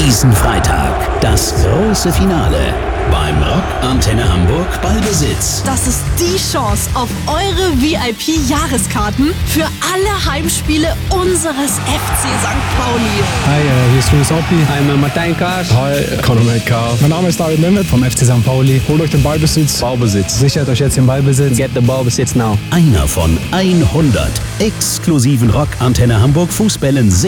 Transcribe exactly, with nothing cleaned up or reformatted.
Diesen Freitag das große Finale beim Rock Antenne Hamburg Ballbesitz. Das ist die Chance auf eure V I P-Jahreskarten für alle Heimspiele unseres F C Sankt Pauli. Hi, äh, hier ist Louis Oppi. Hi, mein Martin Kaas. Hi, Conor Metcalf. Mein Name ist David Nemeth vom F C Sankt Pauli. Holt euch den Ballbesitz. Ballbesitz. Sichert euch jetzt den Ballbesitz. Get the Ballbesitz now. Einer von hundert exklusiven Rock Antenne Hamburg Fußbällen